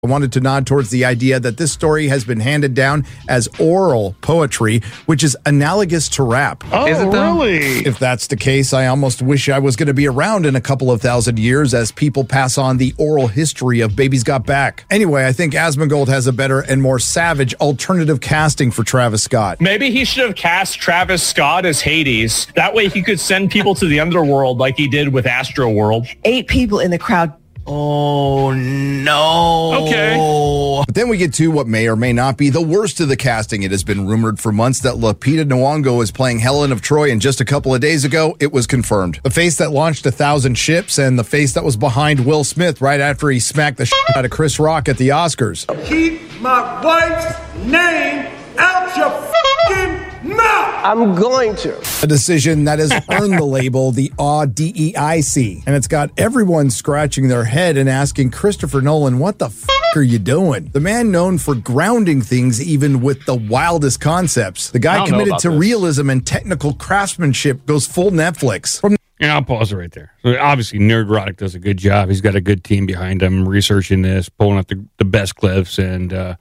I wanted to nod towards the idea that this story has been handed down as oral poetry, which is analogous to rap. Oh, is it really? If that's the case, I almost wish I was going to be around in a couple of thousand years as people pass on the oral history of Baby's Got Back. Anyway, I think Asmongold has a better and more savage alternative casting for Travis Scott. Maybe he should have cast Travis Scott as Hades. That way he could send people to the underworld like he did with Astroworld. 8 people in the crowd. Oh, no. Okay. But then we get to what may or may not be the worst of the casting. It has been rumored for months that Lupita Nyong'o is playing Helen of Troy, and just a couple of days ago, it was confirmed. The face that launched 1,000 ships and the face that was behind Will Smith right after he smacked the shit out of Chris Rock at the Oscars. Keep my wife's name out your fucking mouth! I'm going to. A decision that has earned the label the DEIC, and it's got everyone scratching their head and asking Christopher Nolan, what the are you doing? The man known for grounding things even with the wildest concepts. The guy committed to realism and technical craftsmanship goes full Netflix. I'll pause it right there. So obviously, Nerdrotic does a good job. He's got a good team behind him, researching this, pulling up the best clips, and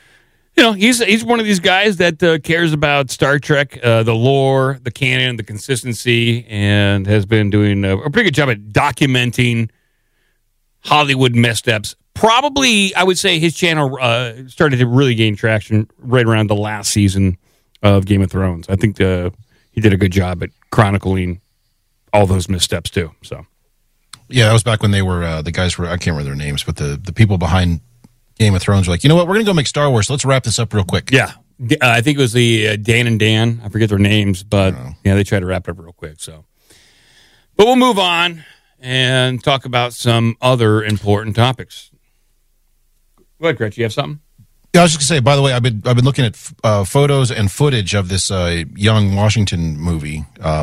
he's one of these guys that cares about Star Trek, the lore, the canon, the consistency, and has been doing a pretty good job at documenting Hollywood missteps. Probably, I would say his channel started to really gain traction right around the last season of Game of Thrones. I think he did a good job at chronicling all those missteps too. So, yeah, that was back when they were the guys were, I can't remember their names, but the people behind Game of Thrones were like, you know what, we're going to go make Star Wars, so let's wrap this up real quick. Yeah. I think it was the Dan and Dan. I forget their names, but yeah, they tried to wrap it up real quick. So, but we'll move on and talk about some other important topics. Go ahead, Gretch. You have something? Yeah, I was just going to say, by the way, I've been looking at photos and footage of this young Washington movie.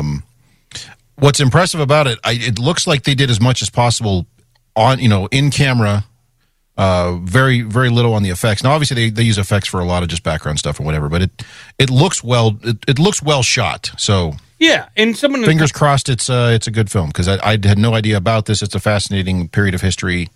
What's impressive about it, it looks like they did as much as possible on, in camera. Very, very little on the effects. Now, obviously, they use effects for a lot of just background stuff or whatever, but it looks well. It looks well shot. So yeah, and fingers crossed, it's a good film because I had no idea about this. It's a fascinating period of history.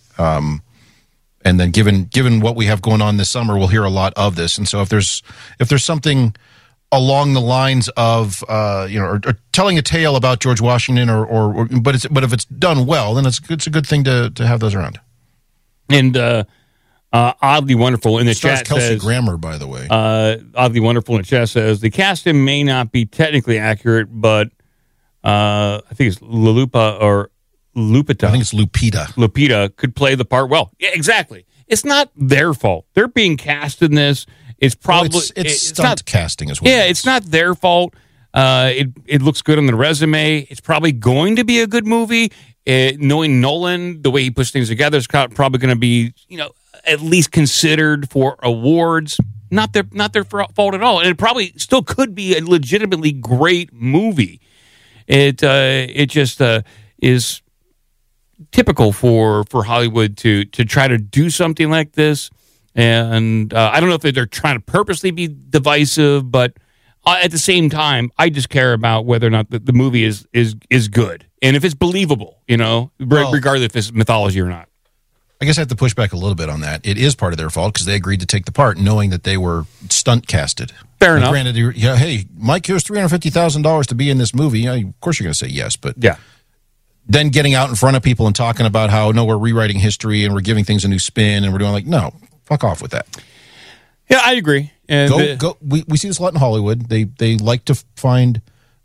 And then given what we have going on this summer, we'll hear a lot of this. And so if there's something along the lines of or telling a tale about George Washington but if it's done well, then it's a good thing to have those around. And Oddly Wonderful in the chat Kelsey says, Grammer, by the way. Oddly Wonderful in the chat says, the casting may not be technically accurate, but I think it's Lupita or Lupita. I think it's Lupita. Lupita could play the part well. Yeah, exactly. It's not their fault. They're being cast in this. It's probably it's stunt not, casting as well. Yeah, it's not their fault. It looks good on the resume. It's probably going to be a good movie. Knowing Nolan, the way he puts things together, is probably going to be, at least considered for awards. Not their fault at all, and it probably still could be a legitimately great movie. It just is typical for Hollywood to try to do something like this, and I don't know if they're trying to purposely be divisive, but at the same time, I just care about whether or not the movie is good and if it's believable, regardless if it's mythology or not. I guess I have to push back a little bit on that. It is part of their fault because they agreed to take the part knowing that they were stunt casted. Fair enough. Granted, hey, Mike, here's $350,000 to be in this movie. Of course you're going to say yes, but yeah. Then getting out in front of people and talking about how, no, we're rewriting history and we're giving things a new spin and we're doing no, fuck off with that. Yeah, I agree. And go. We see this a lot in Hollywood. They like to find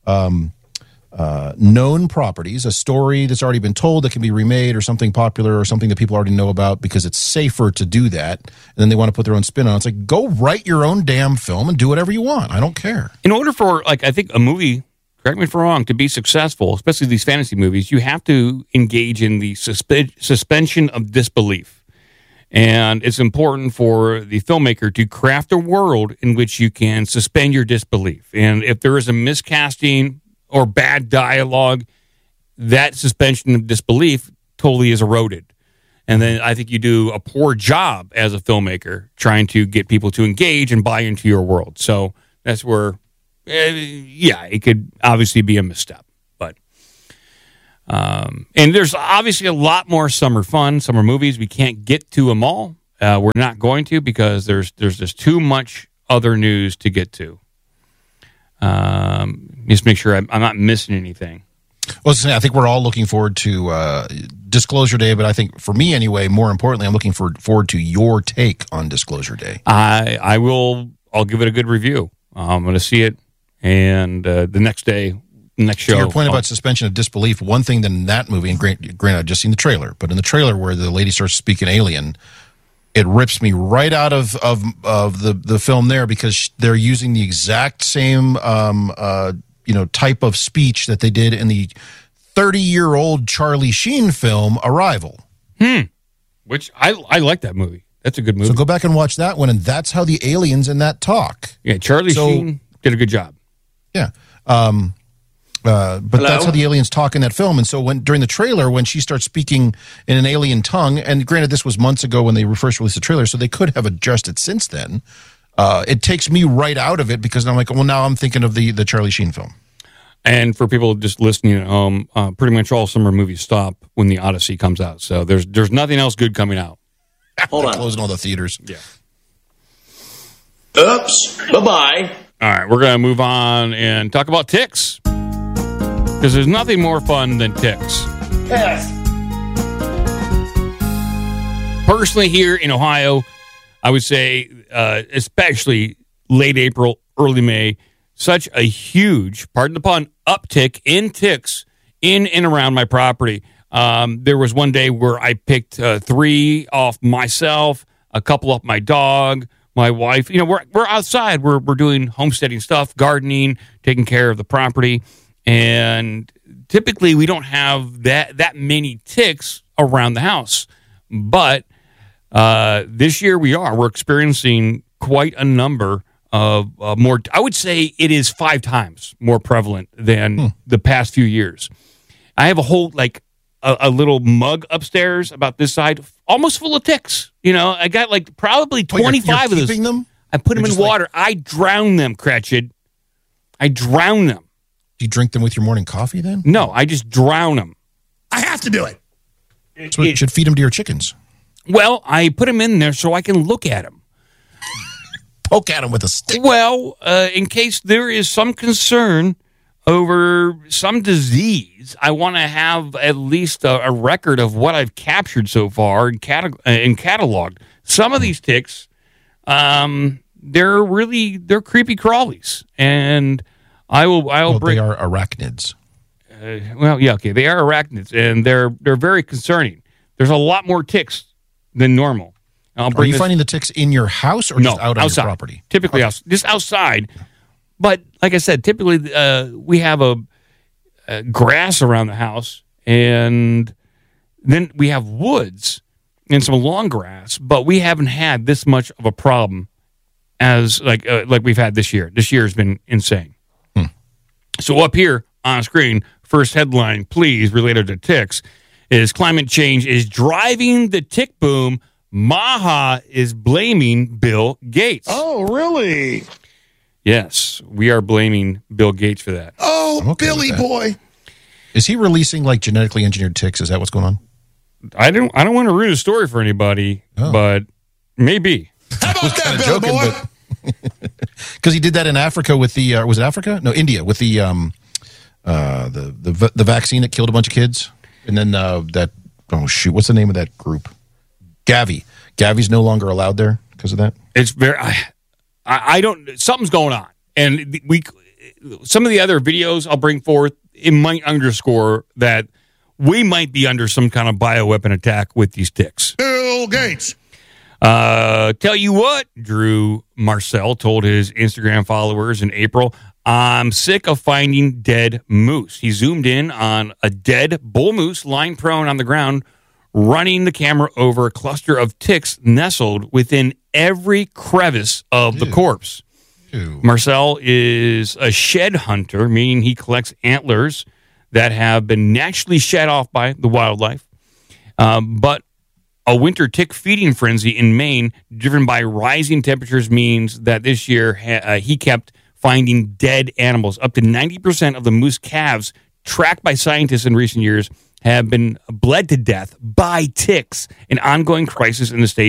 known properties, a story that's already been told that can be remade or something popular or something that people already know about because it's safer to do that. And then they want to put their own spin on it. It's like, go write your own damn film and do whatever you want. I don't care. In order for, I think a movie, correct me if I'm wrong, to be successful, especially these fantasy movies, you have to engage in the suspension of disbelief. And it's important for the filmmaker to craft a world in which you can suspend your disbelief. And if there is a miscasting or bad dialogue, that suspension of disbelief totally is eroded. And then I think you do a poor job as a filmmaker trying to get people to engage and buy into your world. So that's where, it could obviously be a misstep. But and there's obviously a lot more summer fun, summer movies. We can't get to them all, we're not going to because there's just too much other news to get to. Just make sure I'm not missing anything. Well, I think we're all looking forward to Disclosure Day, but I think for me anyway, more importantly, I'm looking forward to your take on Disclosure Day. I'll give it a good review. I'm going to see it, and the next day, next show. To your point about suspension of disbelief, one thing in that movie, and granted, I've just seen the trailer, but in the trailer where the lady starts speaking alien, it rips me right out of the film there because they're using the exact same type of speech that they did in the 30-year-old Charlie Sheen film Arrival. Which I like that movie. That's a good movie. So go back and watch that one, and that's how the aliens in that talk. Yeah, Charlie Sheen did a good job. Yeah. But that's how the aliens talk in that film. And so during the trailer, when she starts speaking in an alien tongue, and granted this was months ago when they first released the trailer, so they could have adjusted since then, it takes me right out of it because I'm like, well, now I'm thinking of the Charlie Sheen film. And for people just listening at home, pretty much all summer movies stop when the Odyssey comes out. So there's nothing else good coming out. Hold on. Closing all the theaters. Yeah. Oops. Bye-bye. All right, we're going to move on and talk about ticks. Because there's nothing more fun than ticks. Yes. Personally, here in Ohio, I would say, especially late April, early May, such a huge, pardon the pun, uptick in ticks in and around my property. There was one day where I picked 3 off myself, a couple off my dog, my wife. You know, we're outside. We're doing homesteading stuff, gardening, taking care of the property. And typically we don't have that many ticks around the house. But this year we're experiencing quite a number of more. I would say it is 5 times more prevalent than the past few years. I have a whole, a little mug upstairs about this side, almost full of ticks. You know, I got probably 25 of those. Them? I put them in water. I drown them, Cratchit. I drown them. Do you drink them with your morning coffee then? No, I just drown them. I have to do it. So you should feed them to your chickens. Well, I put them in there so I can look at them. Poke at them with a stick. Well, in case there is some concern over some disease, I want to have at least a record of what I've captured so far and cataloged. Some of these ticks, they're creepy crawlies, and I will bring. They are arachnids. They are arachnids, and they're very concerning. There's a lot more ticks than normal. Are you finding the ticks in your house or just out on your property? Typically, just outside. But like I said, typically we have a grass around the house, and then we have woods and some long grass. But we haven't had this much of a problem as like we've had this year. This year has been insane. So up here on screen, first headline, please, related to ticks, is climate change is driving the tick boom. Maha is blaming Bill Gates. Oh, really? Yes, we are blaming Bill Gates for that. Oh, Billy boy. Is he releasing genetically engineered ticks? Is that what's going on? I don't want to ruin a story for anybody, but maybe. How about that, Billy boy? Because he did that in Africa with the was it Africa? No, India with the vaccine that killed a bunch of kids, and then what's the name of that group? Gavi. Gavi's no longer allowed there because of that. It's very. I don't. Something's going on, and some of the other videos I'll bring forth, it might underscore that we might be under some kind of bioweapon attack with these ticks. Bill Gates. Tell you what, Drew Marcel told his Instagram followers in April, I'm sick of finding dead moose. He zoomed in on a dead bull moose lying prone on the ground, running the camera over a cluster of ticks nestled within every crevice of the corpse. Ew. Marcel is a shed hunter, meaning he collects antlers that have been naturally shed off by the wildlife. But a winter tick feeding frenzy in Maine, driven by rising temperatures, means that this year he kept finding dead animals. Up to 90% of the moose calves tracked by scientists in recent years have been bled to death by ticks, an ongoing crisis in the state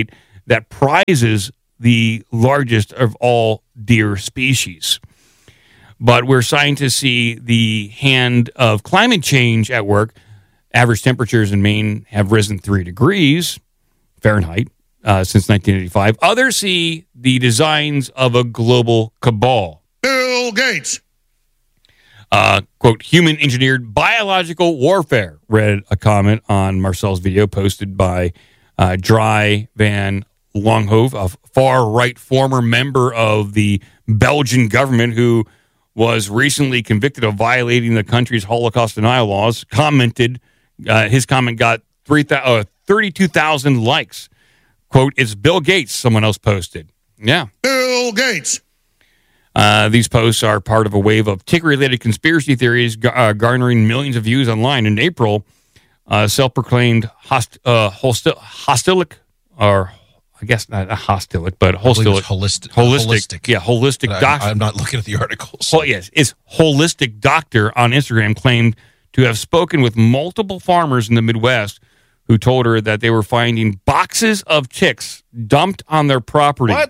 that prizes the largest of all deer species. But where scientists see the hand of climate change at work, average temperatures in Maine have risen 3 degrees Fahrenheit since 1985. Others see the designs of a global cabal. Bill Gates. Quote, human-engineered biological warfare, read a comment on Marcel's video posted by Dry Van Longhove, a far-right former member of the Belgian government who was recently convicted of violating the country's Holocaust denial laws. His comment got 32,000 likes. Quote, it's Bill Gates, someone else posted. Yeah. Bill Gates. These posts are part of a wave of tick-related conspiracy theories garnering millions of views online. In April, self-proclaimed hostilic, or I guess not hostilic, but holistic. Yeah, holistic doctor. I'm not looking at the articles. Well, yes, it's holistic doctor on Instagram claimed to have spoken with multiple farmers in the Midwest who told her that they were finding boxes of ticks dumped on their property. What?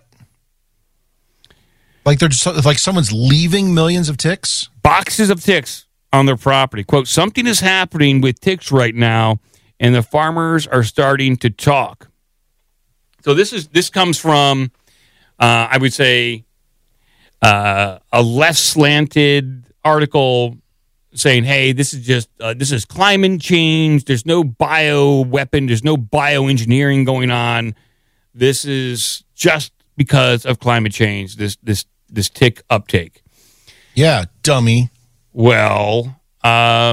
Like they're just, like someone's leaving millions of ticks? Boxes of ticks on their property. Quote, something is happening with ticks right now, and the farmers are starting to talk. So this comes from, I would say, a less slanted article saying, hey, this is climate change. There's no bioweapon. There's no bioengineering going on. This is just because of climate change, this tick uptake. Yeah, dummy. Well, how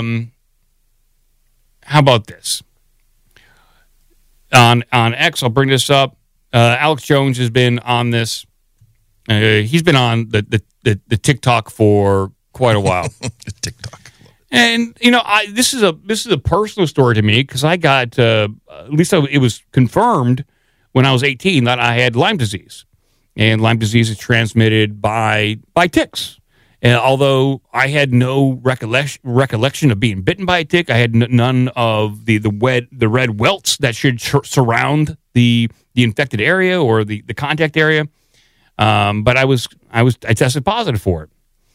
about this? On X, I'll bring this up. Alex Jones has been on this. He's been on the TikTok for quite a while. TikTok. And this is a personal story to me because I got at least it was confirmed when I was 18 that I had Lyme disease, and Lyme disease is transmitted by ticks. And although I had no recollection of being bitten by a tick, I had none of the red welts that should surround the infected area or the contact area. But I tested positive for it,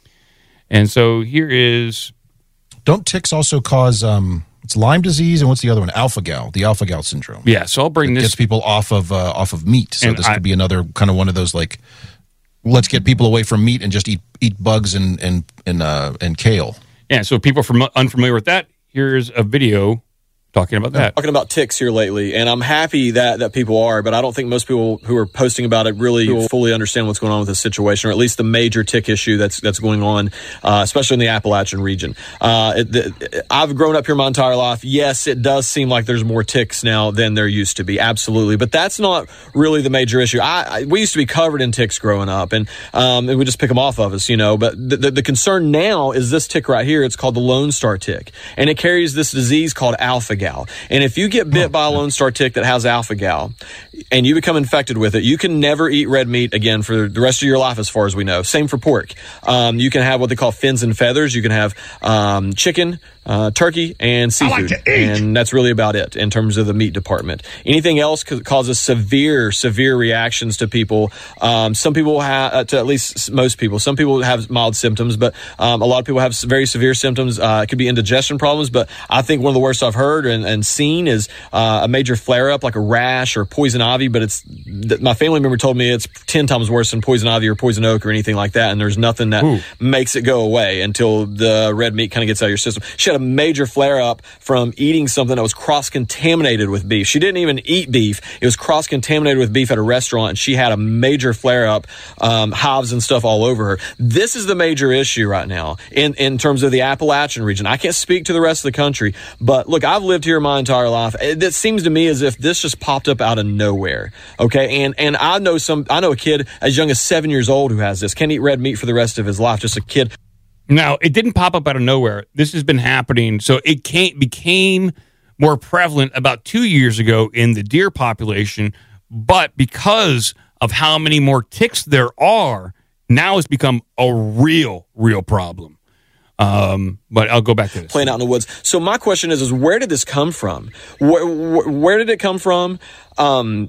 and so here is. Don't ticks also cause it's Lyme disease, and what's the other one? Alpha-gal, the alpha-gal syndrome. Yeah, so I'll bring this. Gets people off of meat. So this could be another kind of one of those like, let's get people away from meat and just eat bugs and kale. Yeah, so people unfamiliar with that, here's a video talking about that. Talking about ticks here lately, and I'm happy that people are, but I don't think most people who are posting about it really fully understand what's going on with this situation, or at least the major tick issue that's going on, especially in the Appalachian region. I've grown up here my entire life. Yes, it does seem like there's more ticks now than there used to be, absolutely, but that's not really the major issue. We used to be covered in ticks growing up, and we just pick them off of us, but the concern now is this tick right here. It's called the Lone Star tick, and it carries this disease called alpha-gal. And if you get bit by a Lone Star tick that has alpha-gal and you become infected with it, you can never eat red meat again for the rest of your life, as far as we know. Same for pork. You can have what they call fins and feathers. You can have chicken, turkey, and seafood. And that's really about it in terms of the meat department. Anything else causes severe reactions to people. Some people have, to at least most people, some people have mild symptoms, but a lot of people have very severe symptoms. It could be indigestion problems, but I think one of the worst I've heard and seen is a major flare-up, like a rash or poison ivy, but my family member told me it's 10 times worse than poison ivy or poison oak or anything like that, and there's nothing that makes it go away until the red meat kind of gets out of your system. She had a major flare-up from eating something that was cross-contaminated with beef. She didn't even eat beef. It was cross-contaminated with beef at a restaurant, and she had a major flare-up, hives and stuff all over her. This is the major issue right now in terms of the Appalachian region. I can't speak to the rest of the country, but look, I've lived here my entire life. It seems to me as if this just popped up out of nowhere. Okay, and I know a kid as young as 7 years old who has this. Can't eat red meat for the rest of his life. Just a kid. Now, it didn't pop up out of nowhere. This has been happening. So it became more prevalent about 2 years ago in the deer population, but because of how many more ticks there are, now it's become a real problem. But I'll go back to this. Playing out in the woods. So my question is where did this come from? Where did it come from?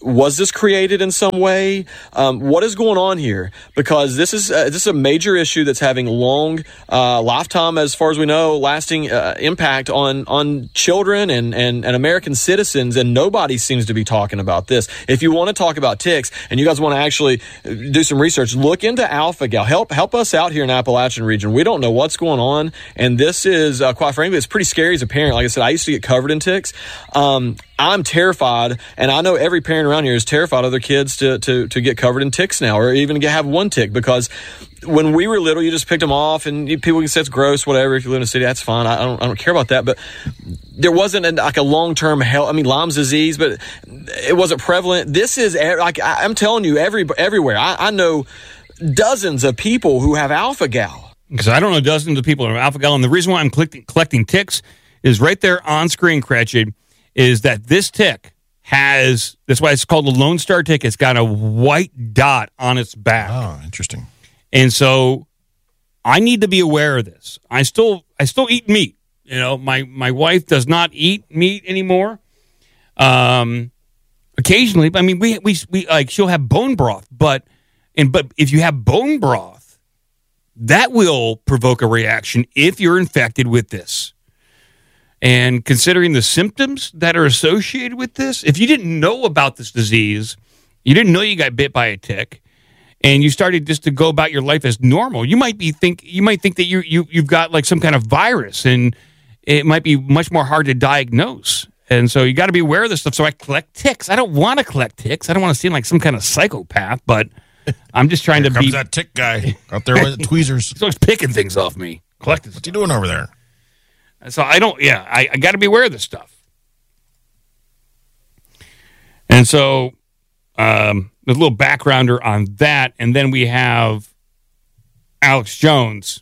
Was this created in some way? What is going on here? Because this is a major issue that's having long lifetime, as far as we know, lasting impact on children and American citizens, and nobody seems to be talking about this. If you want to talk about ticks and you guys want to actually do some research, look into alpha-gal. Help us out here in Appalachian region. We don't know what's going on, and this is quite frankly, it's pretty scary as a parent. Like I said, I used to get covered in ticks. I'm terrified, and I know every parent around here is terrified of their kids to get covered in ticks now, or even to have one tick, because when we were little, you just picked them off, and people can say it's gross, whatever. If you live in a city, that's fine. I don't care about that, but there wasn't a long-term health. I mean, Lyme's disease, but it wasn't prevalent. This is, like I'm telling you, everywhere. I know dozens of people who have alpha-gal. Because I don't know dozens of people who have alpha-gal, and the reason why I'm collecting ticks is right there on screen, Cratchit, is that this tick has, that's why it's called the Lone Star tick. It's got a white dot on its back. Oh, interesting. And so I need to be aware of this. I still eat meat. You know, my wife does not eat meat anymore. Occasionally, I mean, we like, she'll have bone broth, but if you have bone broth, that will provoke a reaction if you're infected with this. And considering the symptoms that are associated with this, if you didn't know about this disease, you didn't know you got bit by a tick, and you started just to go about your life as normal, you might think that you've got like some kind of virus, and it might be much more hard to diagnose. And so you got to be aware of this stuff. So I collect ticks. I don't want to collect ticks. I don't want to seem like some kind of psychopath, but I'm just trying Here to comes be that tick guy out there with the tweezers. He's always picking things off me. Collecting. What's he doing over there? So I got to be aware of this stuff. And so there's a little backgrounder on that. And then we have Alex Jones.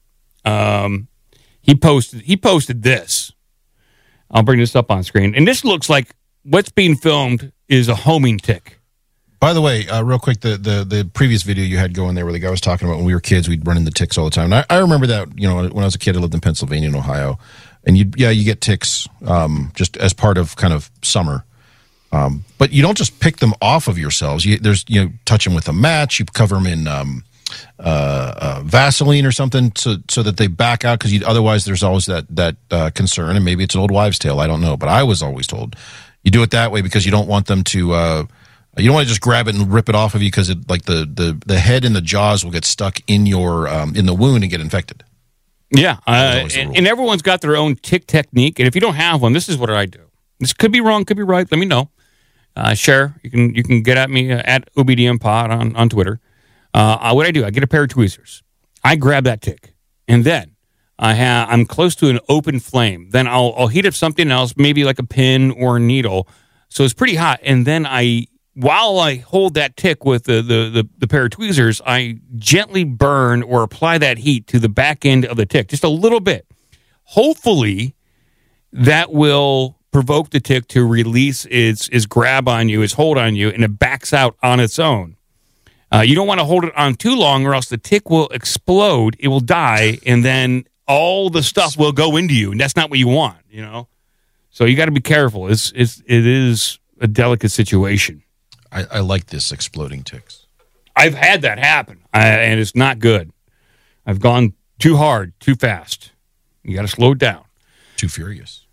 He posted this. I'll bring this up on screen. And this looks like what's being filmed is a homing tick. By the way, real quick, the previous video you had going there where the guy was talking about when we were kids, we'd run into ticks all the time. And I remember that, you know, when I was a kid, I lived in Pennsylvania and Ohio. And you get ticks just as part of kind of summer. But you don't just pick them off of yourselves. You touch them with a match. You cover them in Vaseline or something so that they back out, because otherwise there's always that concern. And maybe it's an old wives' tale. I don't know. But I was always told you do it that way because you don't want them to you don't want to just grab it and rip it off of you, because the head and the jaws will get stuck in your in the wound and get infected. Yeah, and everyone's got their own tick technique. And if you don't have one, this is what I do. This could be wrong, could be right. Let me know. Share. You can get at me at OBDMPod on Twitter. What I do, I get a pair of tweezers. I grab that tick, and then I'm close to an open flame. Then I'll heat up something else, maybe like a pin or a needle, so it's pretty hot. And then while I hold that tick with the pair of tweezers, I gently burn or apply that heat to the back end of the tick, just a little bit. Hopefully, that will provoke the tick to release its grab on you, its hold on you, and it backs out on its own. You don't want to hold it on too long, or else the tick will explode, it will die, and then all the stuff will go into you, and that's not what you want, you know? So you got to be careful. It is a delicate situation. I like this exploding ticks. I've had that happen, and it's not good. I've gone too hard, too fast. You got to slow it down. Too furious.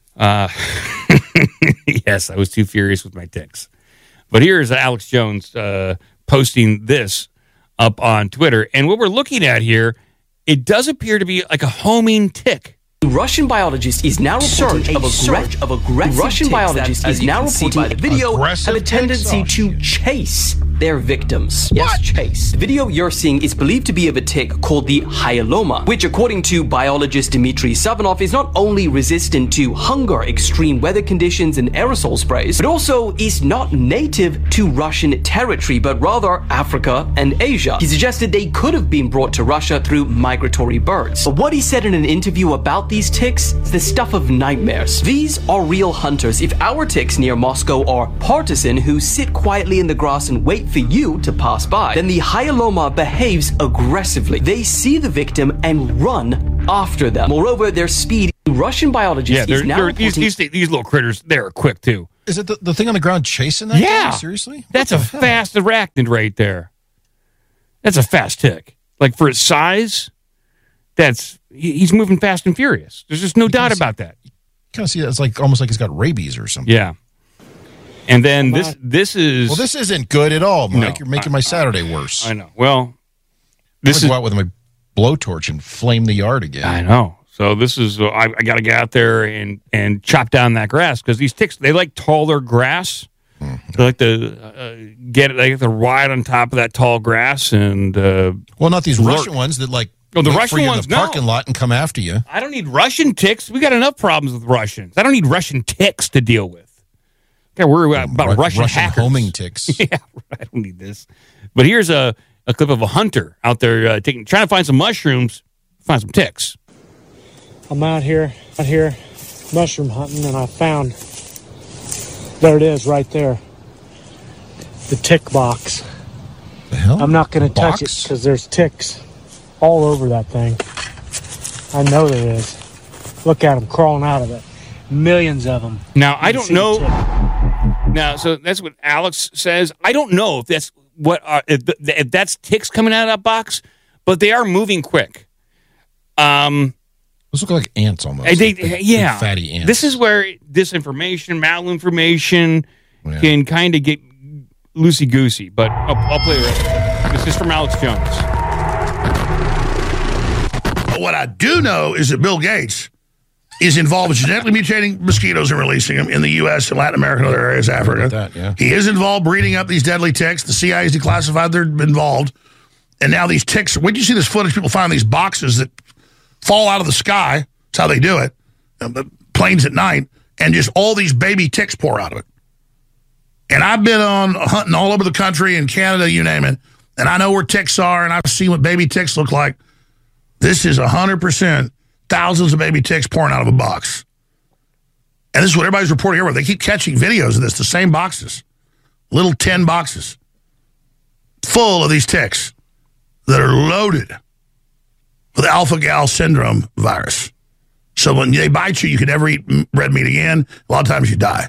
Yes, I was too furious with my ticks. But here's Alex Jones posting this up on Twitter. And what we're looking at here, it does appear to be like a homing tick. Russian biologist is now reporting of aggressive Russian biologist is now reporting the video have a tendency to chase their victims. Yes, chase. The video you're seeing is believed to be of a tick called the hyaloma, which according to biologist Dmitry Savanov is not only resistant to hunger, extreme weather conditions, and aerosol sprays, but also is not native to Russian territory, but rather Africa and Asia. He suggested they could have been brought to Russia through migratory birds. But what he said in an interview about these ticks is the stuff of nightmares. These are real hunters. If our ticks near Moscow are partisan who sit quietly in the grass and wait for you to pass by, then the hyaloma behaves aggressively. They see the victim and run after them. Moreover, their speed. Russian biologists is now reporting... these little critters, they're quick too. Is it the thing on the ground chasing that guy? Seriously? That's a fast arachnid right there. That's a fast tick. Like, for its size, he's moving fast and furious. There's just no doubt about that. You kind of see that. It's like almost like he's got rabies or something. Yeah. And then this is... Well, this isn't good at all, Mike. No, You're making my Saturday worse. I know. Well, I'm going to go out with my blowtorch and flame the yard again. I know. So this is... I got to get out there and chop down that grass, because these ticks, they like taller grass. Mm-hmm. They like to they have to ride on top of that tall grass and... well, not these Russian ones that like... Oh, the Russian ones, in the parking lot and come after you. I don't need Russian ticks. We got enough problems with Russians. I don't need Russian ticks to deal with. Got to worry about Russian hackers. Homing ticks. Yeah, I don't need this. But here's a clip of a hunter out there trying to find some mushrooms, find some ticks. I'm out here mushroom hunting, and I found, there it is right there, the tick box. The hell? I'm not going to touch it because there's ticks all over that thing. I know there is. Look at them crawling out of it. Millions of them. Now, I don't know. Now, so that's what Alex says. I don't know if that's if that's ticks coming out of that box, but they are moving quick. Those look like ants almost. Big fatty ants. This is where disinformation, malinformation can kind of get loosey-goosey, but I'll play the rest. This is from Alex Jones. What I do know is that Bill Gates is involved with genetically mutating mosquitoes and releasing them in the U.S. and Latin America and other areas of Africa. He is involved breeding up these deadly ticks. The CIA has declassified they're involved. And now these ticks, when you see this footage, people find these boxes that fall out of the sky. That's how they do it. Planes at night. And just all these baby ticks pour out of it. And I've been on hunting all over the country, in Canada, you name it. And I know where ticks are, and I've seen what baby ticks look like. This is 100%. Thousands of baby ticks pouring out of a box. And this is what everybody's reporting everywhere. They keep catching videos of this, the same boxes. Little 10 boxes. Full of these ticks that are loaded with alpha-gal syndrome virus. So when they bite you, you can never eat red meat again. A lot of times you die.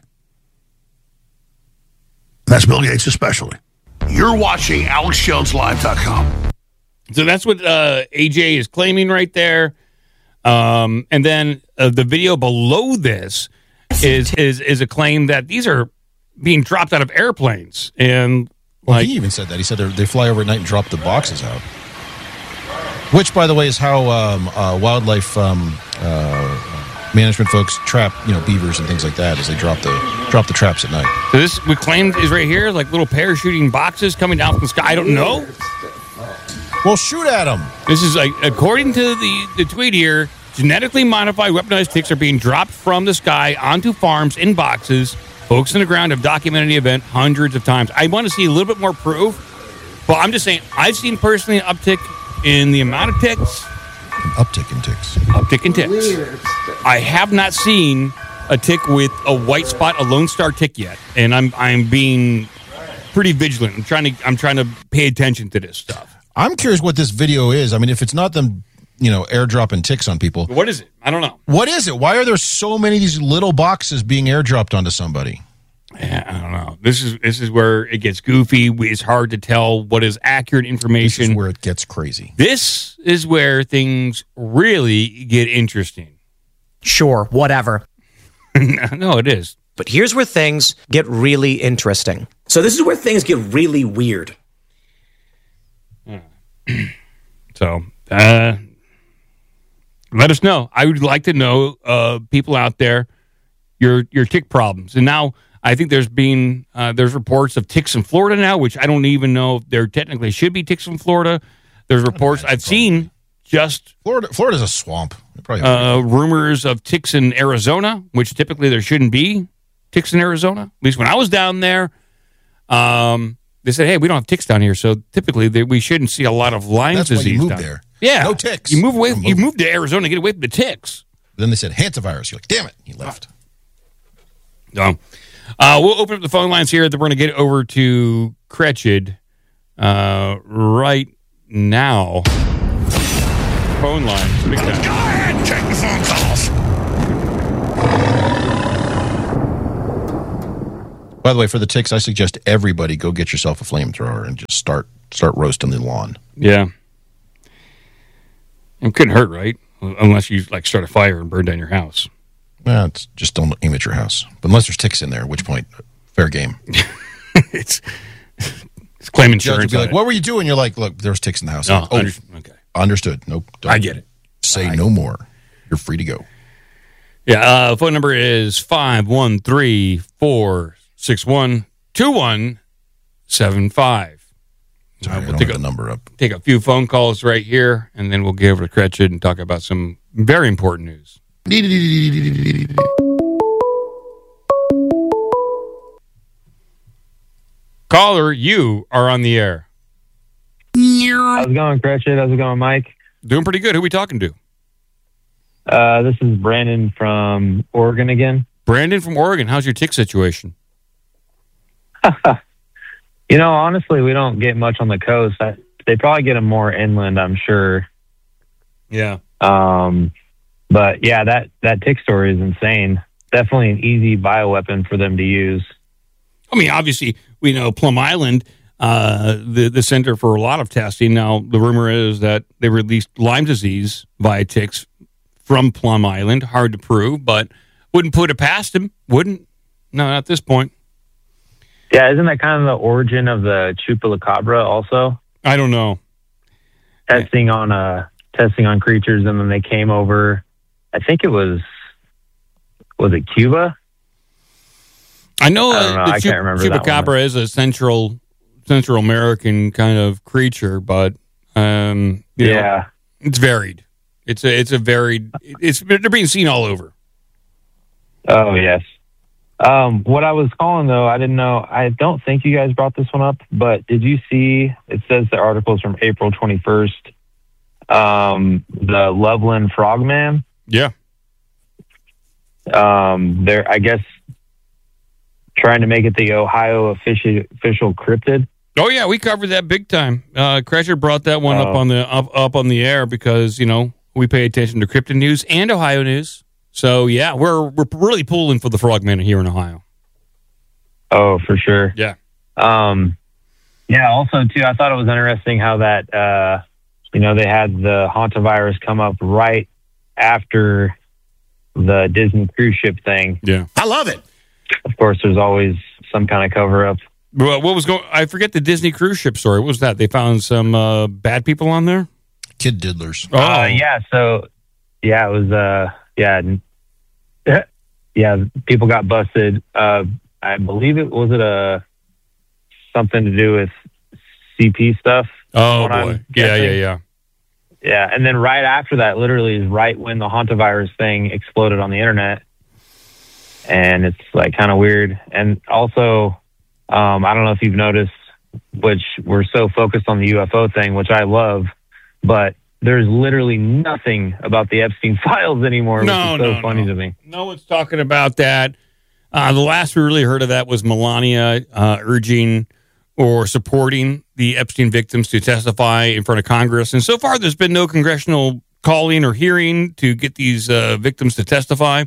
That's Bill Gates especially. You're watching AlexJonesLive.com. So that's what AJ is claiming right there. And then the video below this is a claim that these are being dropped out of airplanes. And he even said that. He said they fly over at night and drop the boxes out. Which, by the way, is how wildlife management folks trap, beavers and things like that, as they drop the traps at night. So this we claimed is right here, like little parachuting boxes coming down from the sky. I don't know. Well, shoot at them. This is according to the tweet here. Genetically modified weaponized ticks are being dropped from the sky onto farms in boxes. Folks on the ground have documented the event hundreds of times. I want to see a little bit more proof, but I'm just saying I've seen personally an uptick in the amount of ticks. An uptick in ticks. Uptick in ticks. I have not seen a tick with a white spot, a Lone Star tick yet, and I'm being pretty vigilant. I'm trying to pay attention to this stuff. I'm curious what this video is. I mean, if it's not them, airdropping ticks on people. What is it? I don't know. What is it? Why are there so many of these little boxes being airdropped onto somebody? Yeah, I don't know. This is where it gets goofy. It's hard to tell what is accurate information. This is where it gets crazy. This is where things really get interesting. Sure, whatever. No, it is. But here's where things get really interesting. So this is where things get really weird. So, let us know. I would like to know, people out there, your tick problems. And now I think there's reports of ticks in Florida now, which I don't even know if there technically should be ticks in Florida. There's reports I've seen just Florida's a swamp. Rumors of ticks in Arizona, which typically there shouldn't be ticks in Arizona. At least when I was down there, they said, "Hey, we don't have ticks down here, so typically we shouldn't see a lot of Lyme disease." That's why you moved there. Yeah, no ticks. You move away. You moved to Arizona to get away from the ticks. Then they said hantavirus. You're like, damn it, he left. No, we'll open up the phone lines here. Then we're going to get over to Cretchid right now. Phone lines. Big time. Go ahead and take the phone calls. By the way, for the ticks, I suggest everybody go get yourself a flamethrower and just start roasting the lawn. Yeah. It couldn't hurt, right? Unless you like start a fire and burn down your house. Well, it's just don't aim at your house. But unless there's ticks in there, at which point, fair game. It's claim insurance. Judge will be like, what were you doing? You're like, look, there's ticks in the house. No, Like, okay. Understood. Nope. I get it. Say no more. You're free to go. Yeah, phone number is 513-461-2175. We'll take the number up. Take a few phone calls right here, and then we'll get over to Cretched and talk about some very important news. Caller, you are on the air. How's it going, Cretched? How's it going, Mike? Doing pretty good. Who are we talking to? This is Brandon from Oregon again. Brandon from Oregon. How's your tick situation? Honestly, we don't get much on the coast. They probably get them more inland, I'm sure. Yeah. But yeah, that tick story is insane. Definitely an easy bioweapon for them to use. I mean, obviously, we know Plum Island, the center for a lot of testing. Now, the rumor is that they released Lyme disease via ticks from Plum Island. Hard to prove, but wouldn't put it past them. Wouldn't. No, not at this point. Yeah, isn't that kind of the origin of the chupacabra also? I don't know. Testing on creatures, and then they came over. I think it was it Cuba? I know I can't remember. Chupacabra is a Central American kind of creature, but you know, it's varied. They're being seen all over. Oh yes. What I was calling though, I didn't know. I don't think you guys brought this one up, but did you see? It says the article is from April 21st. The Loveland Frogman. Yeah. They're, I guess, trying to make it the Ohio official cryptid. Oh yeah, we covered that big time. Cretched brought that one up on the air because we pay attention to cryptid news and Ohio news. So yeah, we're really pulling for the Frogman here in Ohio. Oh, for sure. Yeah. Yeah. Also, too, I thought it was interesting how that they had the hantavirus come up right after the Disney cruise ship thing. Yeah, I love it. Of course, there's always some kind of cover up. Well, what was going? I forget the Disney cruise ship story. What was that? They found some bad people on there. Kid diddlers. Oh, yeah. So, yeah, it was. Yeah, people got busted. I believe it was something to do with CP stuff. Oh boy, yeah. Yeah, and then right after that, literally, is right when the hantavirus thing exploded on the internet, and it's like kind of weird. And also, I don't know if you've noticed, which we're so focused on the UFO thing, which I love, but there's literally nothing about the Epstein files anymore, which is so funny to me. No one's talking about that. The last we really heard of that was Melania urging or supporting the Epstein victims to testify in front of Congress. And so far, there's been no congressional calling or hearing to get these victims to testify.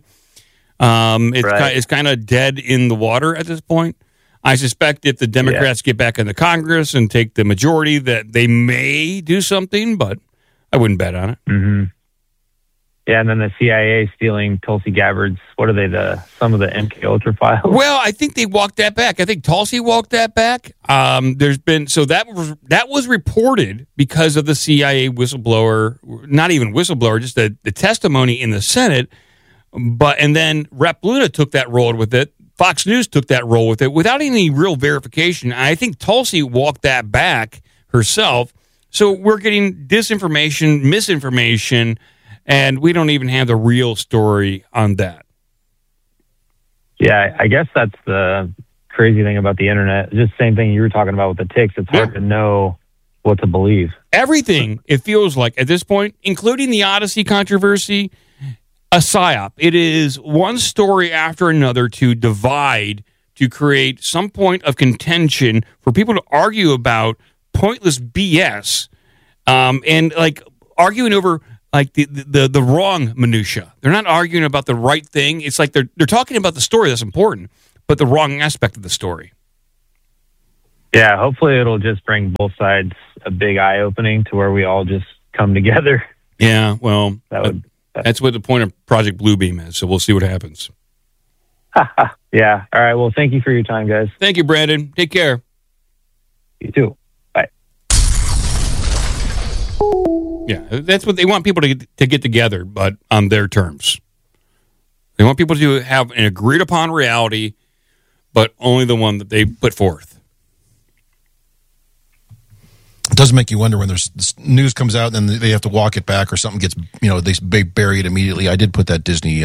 It's kind of dead in the water at this point. I suspect if the Democrats get back into Congress and take the majority, that they may do something, but I wouldn't bet on it. Mm-hmm. Yeah, and then the CIA stealing Tulsi Gabbard's, what are they, some of the MK Ultra files? Well, I think they walked that back. I think Tulsi walked that back. There's been, so that was reported because of the CIA whistleblower, not even whistleblower, just the testimony in the Senate. And then Rep. Luna took that role with it. Fox News took that role with it without any real verification. I think Tulsi walked that back herself. So we're getting disinformation, misinformation, and we don't even have the real story on that. Yeah, I guess that's the crazy thing about the internet. Just the same thing you were talking about with the ticks. It's hard to know what to believe. Everything, it feels like, at this point, including the Odyssey controversy, a psyop. It is one story after another to divide, to create some point of contention for people to argue about pointless BS, and like arguing over like the wrong minutia. They're not arguing about the right thing. It's like they're talking about the story that's important, but the wrong aspect of the story. Yeah, hopefully it'll just bring both sides a big eye-opening to where we all just come together. Yeah, well, that's what the point of Project Bluebeam is, so we'll see what happens. Yeah, all right, well, thank you for your time, guys. Thank you, Brandon. Take care. You too. Bye. Yeah, that's what they want people to get together, but on their terms. They want people to have an agreed-upon reality, but only the one that they put forth. It does make you wonder when there's this news comes out and then they have to walk it back or something gets, they bury it immediately. I did put that Disney,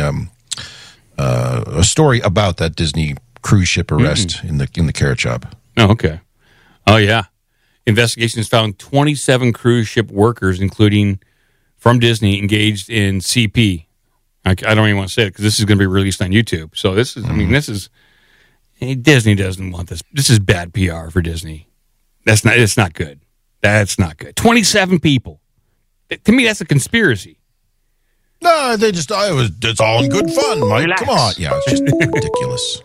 a story about that Disney cruise ship arrest in the carrot shop. Oh, okay. Oh, yeah. Investigations found 27 cruise ship workers, including from Disney, engaged in CP. I don't even want to say it because this is going to be released on YouTube. So this is, Disney doesn't want this. This is bad PR for Disney. It's not good. That's not good. 27 people. To me, that's a conspiracy. No, it's all in good fun, Mike. Relax. Come on. Yeah, it's just ridiculous.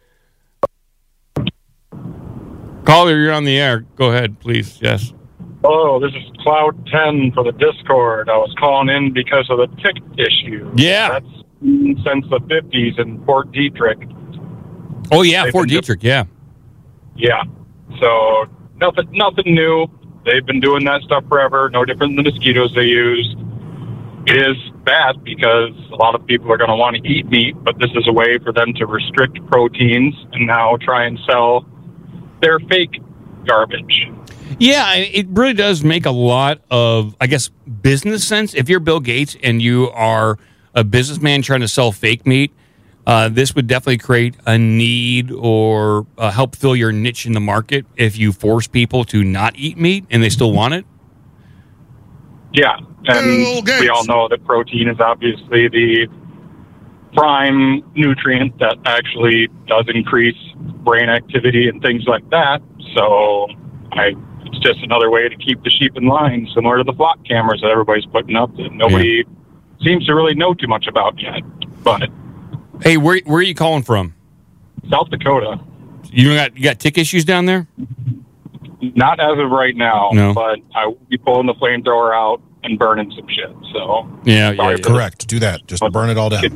Caller, you're on the air. Go ahead, please. Yes. Hello, this is Cloud 10 for the Discord. I was calling in because of the tick issue. Yeah. That's since the 50s in Fort Detrick. Oh, yeah, Fort Detrick, yeah. Yeah. So, nothing new. They've been doing that stuff forever, no different than the mosquitoes they use. It is bad because a lot of people are going to want to eat meat, but this is a way for them to restrict proteins and now try and sell their fake garbage. Yeah, it really does make a lot of, I guess, business sense. If you're Bill Gates and you are a businessman trying to sell fake meat, this would definitely create a need or help fill your niche in the market if you force people to not eat meat and they still want it. Yeah, and we all know that protein is obviously the prime nutrient that actually does increase brain activity and things like that. So it's just another way to keep the sheep in line, similar to the flock cameras that everybody's putting up that nobody seems to really know too much about yet. But hey, where are you calling from? South Dakota. You got tick issues down there? Not as of right now, No. but I will be pulling the flamethrower out and burning some shit. So Yeah. Correct. Do that. Just burn it all down.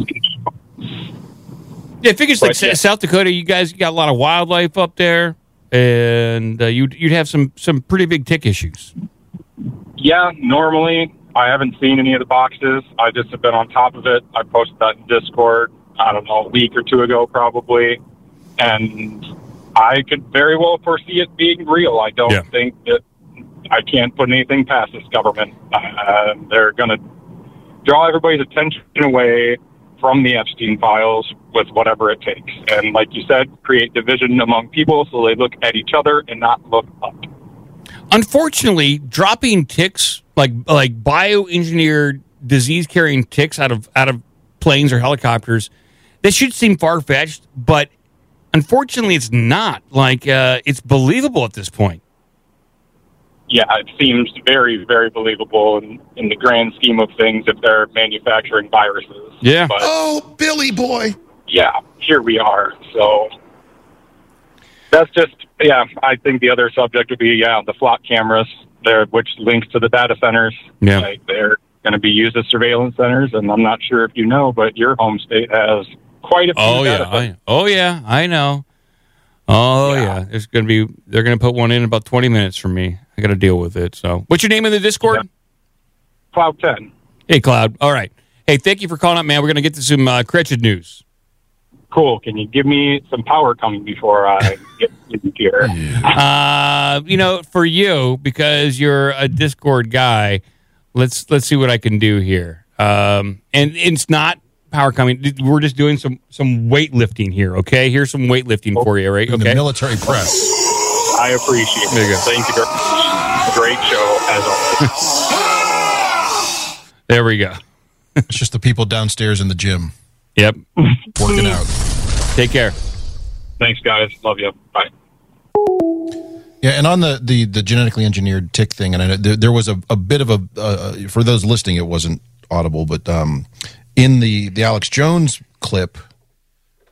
Yeah, I figure it's like South Dakota. You guys got a lot of wildlife up there, and you'd have some pretty big tick issues. Yeah, normally I haven't seen any of the boxes. I just have been on top of it. I posted that in Discord, I don't know, a week or two ago probably, and I could very well foresee it being real. I don't think that I can't put anything past this government. They're going to draw everybody's attention away from the Epstein files with whatever it takes. And like you said, create division among people so they look at each other and not look up. Unfortunately, dropping ticks, like bioengineered disease-carrying ticks out of planes or helicopters, that should seem far-fetched, but unfortunately it's not. It's believable at this point. Yeah, it seems very, very believable in the grand scheme of things if they're manufacturing viruses. Yeah. But, oh, Billy boy. Yeah, here we are. So that's just, I think the other subject would be, the flock cameras, which links to the data centers. Yeah. They're going to be used as surveillance centers, and I'm not sure if you know, but your home state has quite a few data centers. I know. They're going to put one in about 20 minutes from me. I got to deal with it. So, what's your name in the Discord? Cloud 10. Hey, Cloud. All right. Hey, thank you for calling up, man. We're going to get to some Cretched news. Cool. Can you give me some power coming before I get in here? For you, because you're a Discord guy, let's see what I can do here. And it's not power coming. We're just doing some weightlifting here, okay? Here's some weightlifting for you, right? Okay. The military press. I appreciate it. There you go. Thank you very much. Great show, as always. There we go. It's just the people downstairs in the gym. Yep. Working out. Take care. Thanks, guys. Love you. Bye. Yeah, and on the genetically engineered tick thing, and I know there was a bit of a for those listening, it wasn't audible, but in the Alex Jones clip,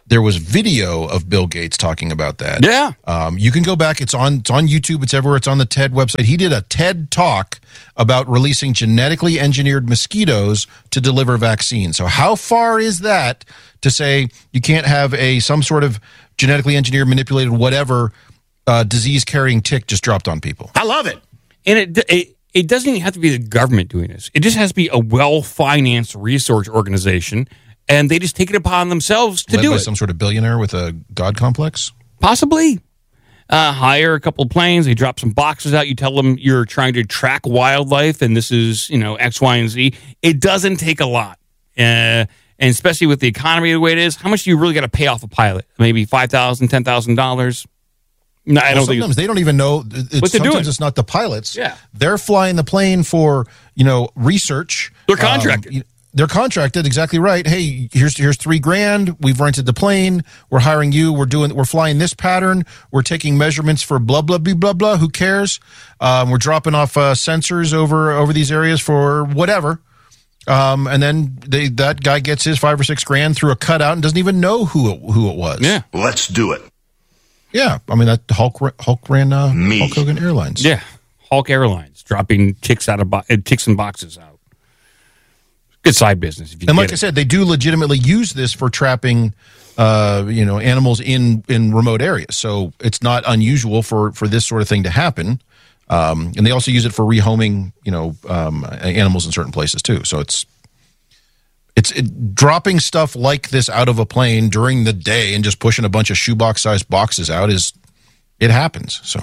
There was video of Bill Gates talking about that. Yeah. You can go back. It's on YouTube. It's everywhere. It's on the TED website. He did a TED talk about releasing genetically engineered mosquitoes to deliver vaccines. So how far is that to say you can't have some sort of genetically engineered, manipulated, whatever disease-carrying tick just dropped on people? I love it. And it doesn't even have to be the government doing this. It just has to be a well-financed research organization, and they just take it upon themselves to do it. Some sort of billionaire with a god complex? Possibly. Hire a couple of planes. They drop some boxes out. You tell them you're trying to track wildlife, and this is, X, Y, and Z. It doesn't take a lot. And especially with the economy the way it is, how much do you really got to pay off a pilot? Maybe $5,000, $10,000? No, I don't think. Sometimes they don't even know. Sometimes it's not the pilots. Yeah. They're flying the plane for, research. They're contracted. They're contracted, exactly right. Hey, here's $3,000. We've rented the plane. We're hiring you. We're flying this pattern. We're taking measurements for blah blah blah blah blah. Who cares? We're dropping off sensors over these areas for whatever. And then that guy gets his $5,000 or $6,000 through a cutout and doesn't even know who it was. Yeah, let's do it. Yeah, I mean that Hulk ran Hulk Hogan Airlines. Yeah, Hulk Airlines dropping ticks and boxes out. Good side business. If you and like I said, they do legitimately use this for trapping, animals in remote areas. So it's not unusual for this sort of thing to happen. And they also use it for rehoming, animals in certain places too. So it's dropping stuff like this out of a plane during the day and just pushing a bunch of shoebox-sized boxes out it happens. So.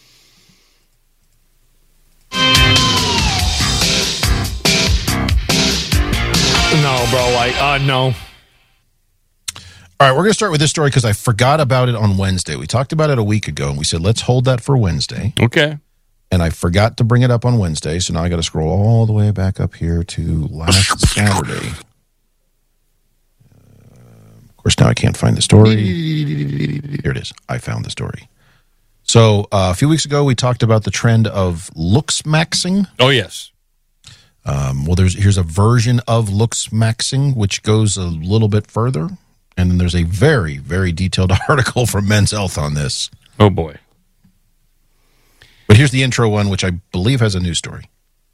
No, bro. No. All right, we're going to start with this story because I forgot about it on Wednesday. We talked about it a week ago, and we said, let's hold that for Wednesday. Okay. And I forgot to bring it up on Wednesday, so now I got to scroll all the way back up here to last Saturday. Of course, now I can't find the story. Here it is. I found the story. So a few weeks ago, we talked about the trend of looks maxing. Oh, yes. Well, here's a version of looks maxing, which goes a little bit further. And then there's a very, very detailed article from Men's Health on this. Oh, boy. But here's the intro one, which I believe has a news story.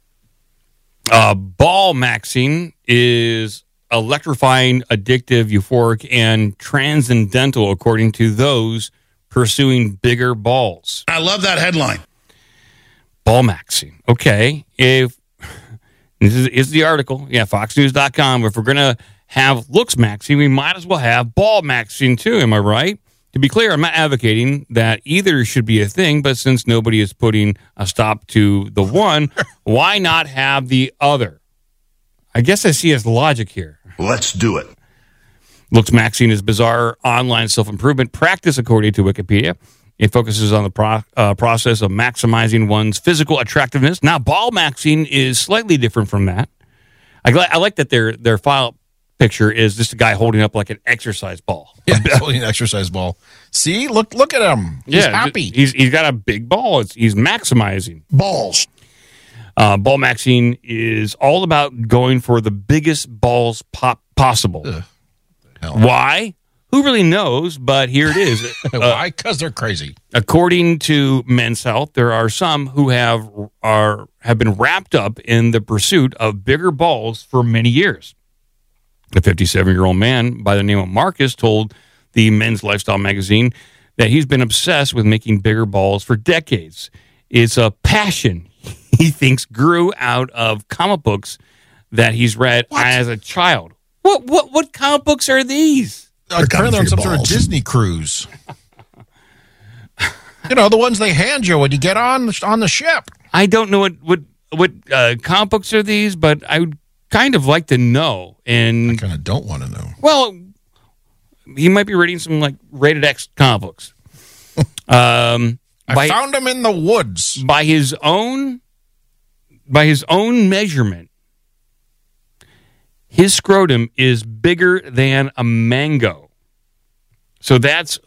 Ball maxing is electrifying, addictive, euphoric, and transcendental, according to those pursuing bigger balls. I love that headline. Ball maxing. Okay. If this is the article, foxnews.com. If we're going to have looks maxing, we might as well have ball maxing too. Am I right? To be clear, I'm not advocating that either should be a thing, but since nobody is putting a stop to the one, why not have the other? I guess I see his logic here. Let's do it. Looks maxing is bizarre online self-improvement practice, according to Wikipedia. It focuses on the process of maximizing one's physical attractiveness. Now, ball maxing is slightly different from that. I like that their file picture is just a guy holding up like an exercise ball. Yeah, he's holding an exercise ball. See, look at him. He's happy. He's got a big ball. He's maximizing balls. Ball maxing is all about going for the biggest balls possible. Why? Who really knows? But here it is. Why? Because they're crazy. According to Men's Health, there are some who have been wrapped up in the pursuit of bigger balls for many years. A 57-year-old man by the name of Marcus told the Men's Lifestyle magazine that he's been obsessed with making bigger balls for decades. It's a passion he thinks grew out of comic books that he's read as a child. What comic books are these? Apparently on some sort of Disney cruise. The ones they hand you when you get on the ship. I don't know what comic books are these, but I would kind of like to know. And I kind of don't want to know. Well, he might be reading some like rated X comic books. I found him in the woods. By his own measurement, his scrotum is bigger than a mango. So that's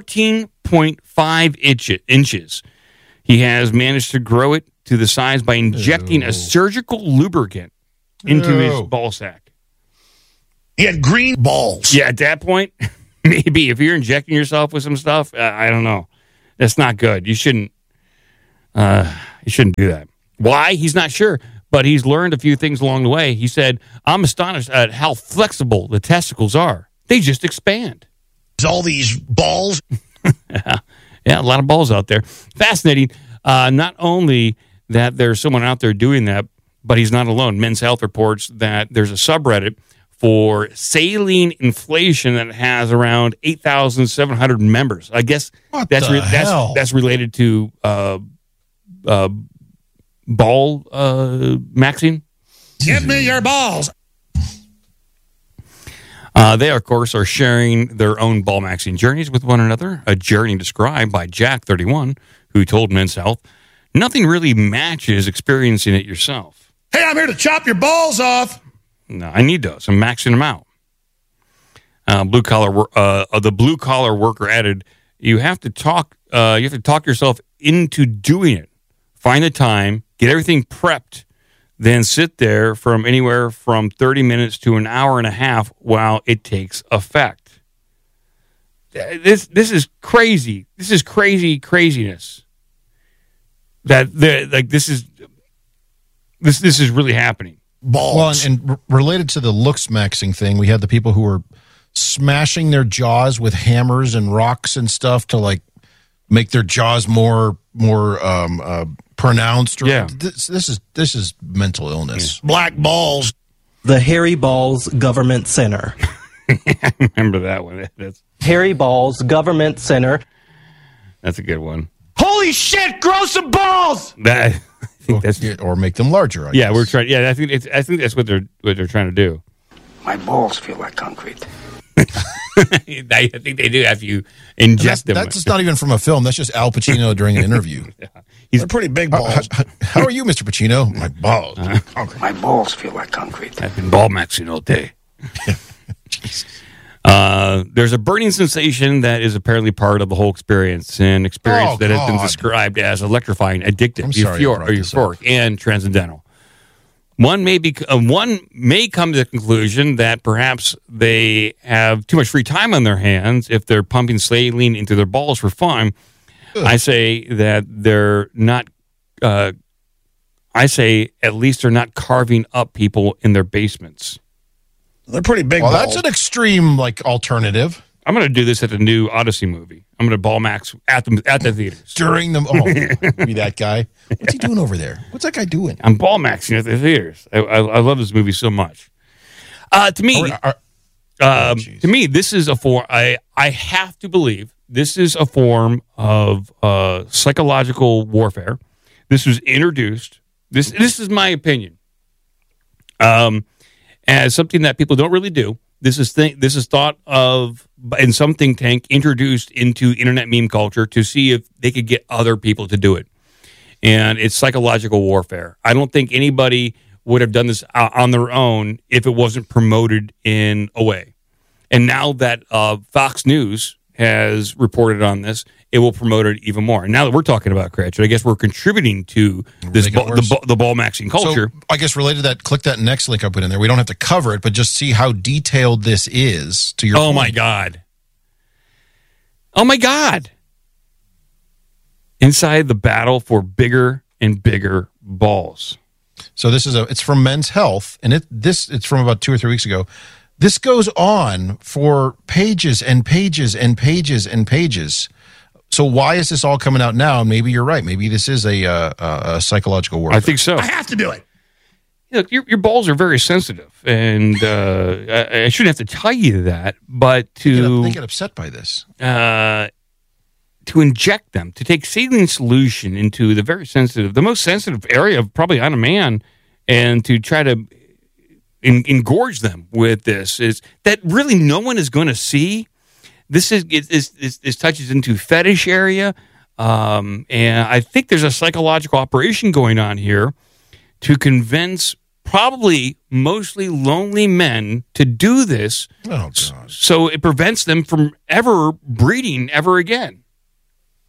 14.5 inches. He has managed to grow it to the size by injecting a surgical lubricant into his ball sack. He had green balls. Yeah, at that point, maybe if you're injecting yourself with some stuff, I don't know. That's not good. You shouldn't do that. Why? He's not sure, but he's learned a few things along the way. He said, I'm astonished at how flexible the testicles are. They just expand. All these balls. Yeah, a lot of balls out there. Fascinating. Not only that there's someone out there doing that, but he's not alone. Men's Health reports that there's a subreddit for saline inflation that has around 8,700 members. I guess that's related to ball maxing. Give me your balls. They, of course, are sharing their own ball maxing journeys with one another, a journey described by Jack, 31, who told Men's Health, nothing really matches experiencing it yourself. Hey, I'm here to chop your balls off. No, I need those. I'm maxing them out. The blue collar worker added, you have to talk yourself into doing it. Find the time, get everything prepped, then sit there from anywhere from 30 minutes to an hour and a half while it takes effect. This is crazy. This is craziness. This is really happening. Balls. Well, and related to the looks maxing thing, we had the people who were smashing their jaws with hammers and rocks and stuff to like make their jaws more pronounced. Yeah. This is mental illness. Yeah. Black balls. The Harry Balls Government Center. I remember that one. Harry Balls Government Center. That's a good one. Holy shit! Grow some balls. I think that's or make them larger. I guess. We're trying. Yeah, I think that's what they're trying to do. My balls feel like concrete. I think they do have you ingest them. That's just not even from a film. That's just Al Pacino during an interview. Yeah. They're pretty big balls. How are you, Mr. Pacino? My balls. My balls feel like concrete. I've been ball maxing all day. There's a burning sensation that is apparently part of the whole experience, an experience that has been described as electrifying, addictive, euphoric, and transcendental. One may come to the conclusion that perhaps they have too much free time on their hands if they're pumping saline into their balls for fun. I say that they're not. I say at least they're not carving up people in their basements. They're pretty big. Well, balls. that's an extreme alternative. I'm going to do this at the new Odyssey movie. I'm going to ball max at the theaters during them. Be that guy. What's he doing over there? What's that guy doing? I'm ball maxing at the theaters. I love this movie so much. To me, this is a form. I have to believe this is a form of psychological warfare. This was introduced. This is my opinion. As something that people don't really do. This is thought of in some think tank, introduced into internet meme culture to see if they could get other people to do it. And it's psychological warfare. I don't think anybody would have done this on their own if it wasn't promoted in a way. And now that Fox News has reported on this, it will promote it even more. And now that we're talking about Cratchit, I guess we're contributing to this the ball maxing culture. So I guess related to that, click that next link I put in there. We don't have to cover it, but just see how detailed this is to your point. My God. Oh, my God. Inside the battle for bigger and bigger balls. So this is it's from Men's Health, and it's from about 2 or 3 weeks ago. This goes on for pages and pages and pages and pages. So why is this all coming out now? Maybe you're right. Maybe this is a psychological warfare. I think so. I have to do it. Look, your balls are very sensitive, and I shouldn't have to tell you that, but they get upset by this. To inject them, to take saline solution into the most sensitive area of probably on a man, and to try to engorge them with this is that really no one is going to see. This touches into fetish area, and I think there's a psychological operation going on here to convince probably mostly lonely men to do this. Oh, God. So it prevents them from ever breeding ever again.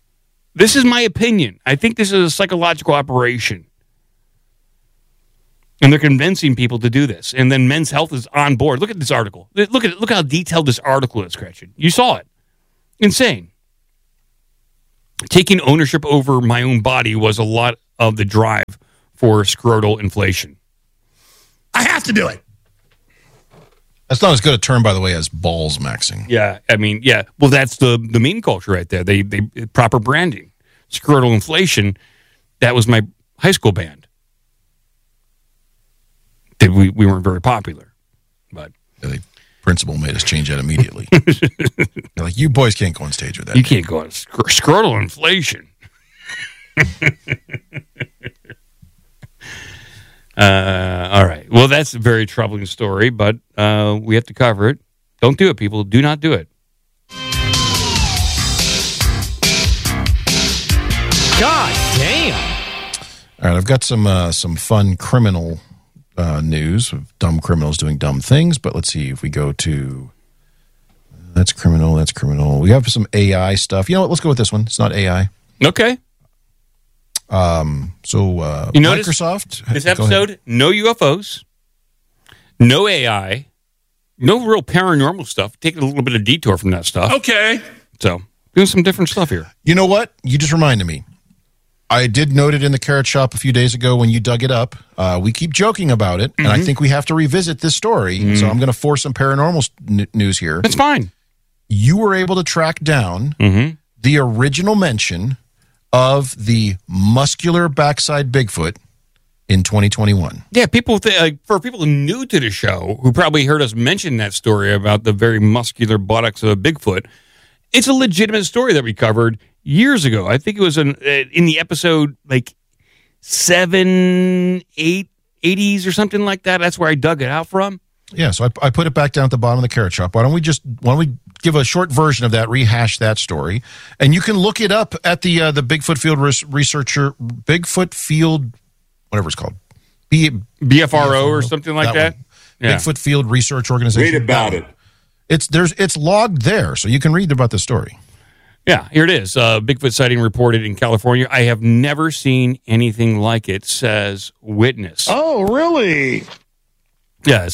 This is my opinion. I think this is a psychological operation. And they're convincing people to do this. And then Men's Health is on board. Look at this article. Look at it. Look how detailed this article is, Gretchen. You saw it. Insane. Taking ownership over my own body was a lot of the drive for scrotal inflation. I have to do it. That's not as good a term, by the way, as balls maxing. Yeah, I mean, yeah. Well, that's the meme culture right there. They proper branding. Scrotal inflation, that was my high school band. We weren't very popular, but the principal made us change that immediately. They're like, you boys can't go on stage with that. You can't go on scrotal inflation. All right. Well, that's a very troubling story, but we have to cover it. Don't do it, people. Do not do it. God damn. All right, I've got some fun criminal news of dumb criminals doing dumb things, but let's see if we go to that's criminal. We have some AI stuff. You know what? Let's go with this one. It's not AI. Okay. So you notice Microsoft. This episode, no UFOs, no AI, no real paranormal stuff. Taking a little bit of detour from that stuff. Okay. So doing some different stuff here. You know what? You just reminded me. I did note it in the Carrot Shop a few days ago when you dug it up. We keep joking about it, and I think we have to revisit this story. So I'm going to force some paranormal news here. That's fine. You were able to track down the original mention of the muscular backside Bigfoot in 2021. Yeah, people for people new to the show who probably heard us mention that story about the very muscular buttocks of a Bigfoot, it's a legitimate story that we covered years ago. I think it was in the episode like 80s or something like that. That's where I dug it out from. Yeah, so I put it back down at the bottom of the Carrot Shop. Why don't we give a short version of that, rehash that story, and you can look it up at the Bigfoot Field Bigfoot Field, whatever it's called, BFRO or something like that. Yeah. Bigfoot Field Research Organization. Read about it. It's logged there, so you can read about the story. Yeah, here it is. Bigfoot sighting reported in California. I have never seen anything like it, says witness. Oh, really? Yeah,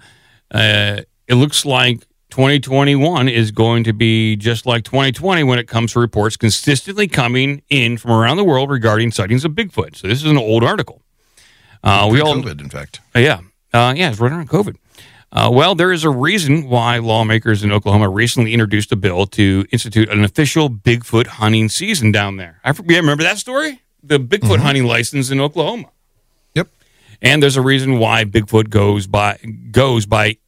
it looks like 2021 is going to be just like 2020 when it comes to reports consistently coming in from around the world regarding sightings of Bigfoot. So this is an old article. COVID, in fact. Yeah, it's right around COVID. Well, there is a reason why lawmakers in Oklahoma recently introduced a bill to institute an official Bigfoot hunting season down there. Remember that story? The Bigfoot hunting license in Oklahoma. Yep. And there's a reason why Bigfoot goes by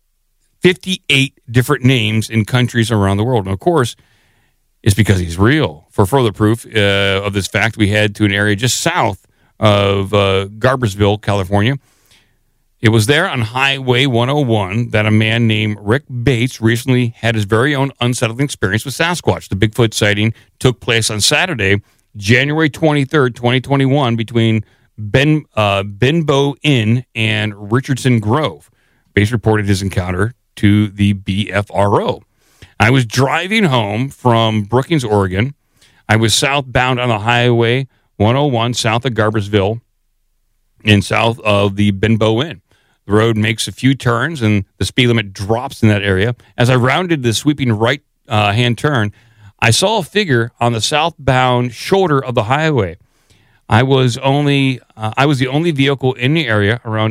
58 different names in countries around the world. And of course, it's because he's real. For further proof of this fact, we head to an area just south of Garbersville, California. It was there on Highway 101 that a man named Rick Bates recently had his very own unsettling experience with Sasquatch. The Bigfoot sighting took place on Saturday, January 23rd, 2021, between Benbow Inn and Richardson Grove. Bates reported his encounter to the BFRO. I was driving home from Brookings, Oregon. I was southbound on the Highway 101 south of Garbersville and south of the Benbow Inn. The road makes a few turns, and the speed limit drops in that area. As I rounded the sweeping right-hand turn, I saw a figure on the southbound shoulder of the highway. I was the only vehicle in the area around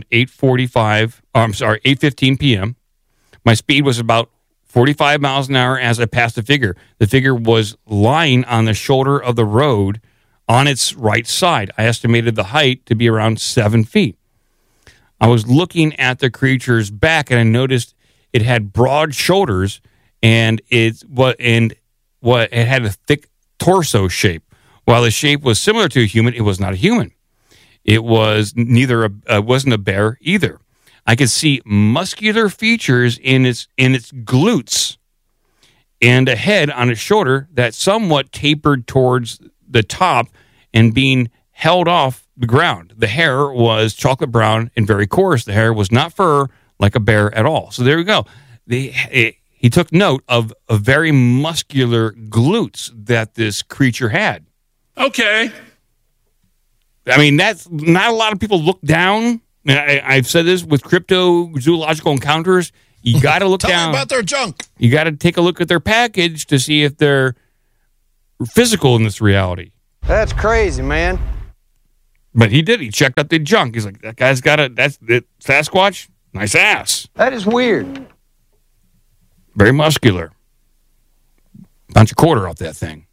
8:15 p.m. My speed was about 45 miles an hour as I passed the figure. The figure was lying on the shoulder of the road on its right side. I estimated the height to be around 7 feet. I was looking at the creature's back, and I noticed it had broad shoulders, and it had a thick torso shape. While the shape was similar to a human, it was not a human. It was wasn't a bear either. I could see muscular features in its glutes and a head on its shoulder that somewhat tapered towards the top and being held off the ground. The hair was chocolate brown and very coarse. The hair was not fur like a bear at all. So there we go. He took note of a very muscular glutes that this creature had. Okay. I mean, that's not a lot of people look down And I've said this with cryptozoological encounters. You got to look Tell down. me about their junk. You got to take a look at their package to see if they're physical in this reality. That's crazy, man. But he did. He checked out the junk. He's like, that guy's got a, that's the Sasquatch. Nice ass. That is weird. Very muscular. Punch a quarter off that thing.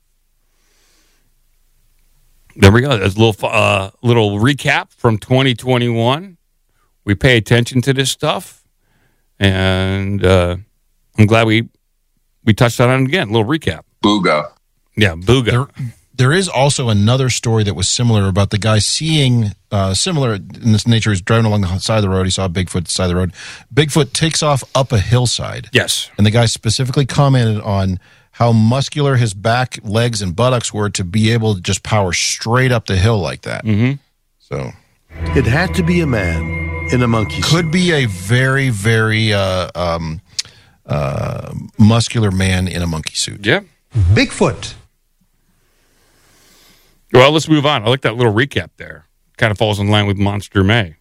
There we go. There's a little recap from 2021. We pay attention to this stuff. And I'm glad we touched on it again. A little recap. Booga. Yeah, Booga. There is also another story that was similar about the guy seeing, similar in this nature. He's driving along the side of the road. He saw Bigfoot at the side of the road. Bigfoot takes off up a hillside. Yes. And the guy specifically commented on how muscular his back, legs, and buttocks were to be able to just power straight up the hill like that. Mm-hmm. So it had to be a man in a monkey suit. Could be a very, very muscular man in a monkey suit. Yep. Bigfoot. Well, let's move on. I like that little recap there. Kind of falls in line with Monster May.